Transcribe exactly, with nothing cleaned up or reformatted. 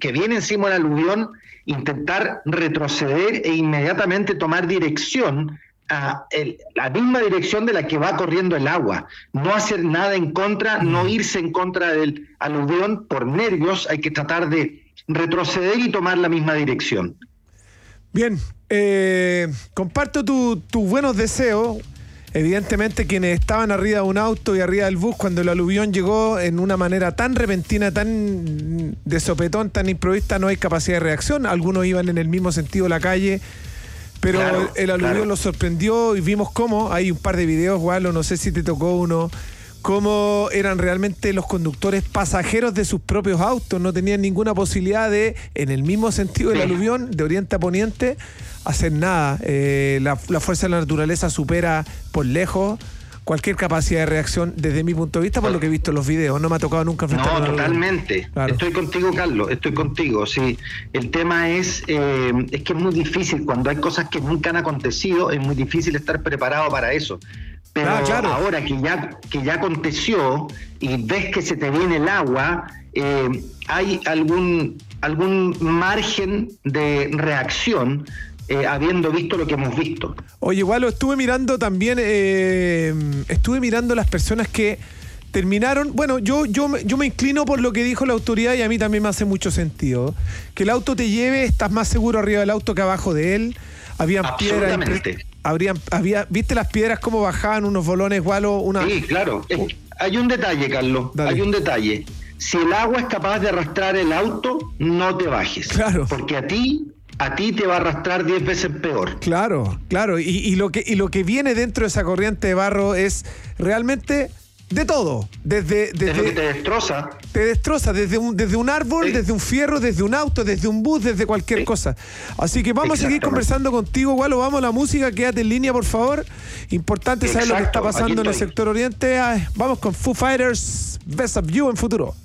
que viene encima del aluvión, intentar retroceder e inmediatamente tomar dirección a el, la misma dirección de la que va corriendo el agua, no hacer nada en contra, no irse en contra del aluvión por nervios, hay que tratar de retroceder y tomar la misma dirección. Bien, eh, comparto tus tu buenos deseos. Evidentemente quienes estaban arriba de un auto y arriba del bus cuando el aluvión llegó en una manera tan repentina, tan de sopetón, tan improvista, no hay capacidad de reacción. Algunos iban en el mismo sentido de la calle, pero claro, el, el aluvión claro. los sorprendió y vimos cómo, hay un par de videos, Walo, no sé si te tocó uno, cómo eran realmente los conductores pasajeros de sus propios autos, no tenían ninguna posibilidad de, en el mismo sentido del aluvión, de oriente a poniente, hacer nada. Eh, la, la fuerza de la naturaleza supera por lejos cualquier capacidad de reacción desde mi punto de vista, por lo que he visto en los videos. No me ha tocado nunca enfrentar. No, totalmente. Claro. Estoy contigo, Carlos, estoy contigo. Sí, el tema es, eh, es que es muy difícil, cuando hay cosas que nunca han acontecido, es muy difícil estar preparado para eso. Pero ah, claro. ahora que ya, que ya aconteció y ves que se te viene el agua, eh, hay algún, algún margen de reacción eh, habiendo visto lo que hemos visto. Oye, igual lo estuve mirando también, eh, estuve mirando las personas que terminaron, bueno, yo, yo, yo me inclino por lo que dijo la autoridad y a mí también me hace mucho sentido. Que el auto te lleve, estás más seguro arriba del auto que abajo de él. Habían piedras. Habrían, había, ¿viste las piedras cómo bajaban unos bolones, Walo? Una... Sí, claro. Es, hay un detalle, Carlos. Dale. Hay un detalle. Si el agua es capaz de arrastrar el auto, no te bajes. Claro. Porque a ti, a ti te va a arrastrar diez veces peor. Claro, claro. Y, y, lo que, y lo que viene dentro de esa corriente de barro es realmente de todo. Desde, desde, desde que te destroza. Te destroza desde un, desde un árbol, sí. desde un fierro, desde un auto, desde un bus, desde cualquier sí. cosa. Así que vamos a seguir conversando contigo, Walo. Vamos a la música, quédate en línea, por favor. Importante saber Exacto. lo que está pasando en el sector oriente. Vamos con Foo Fighters, Best of You en Futuro.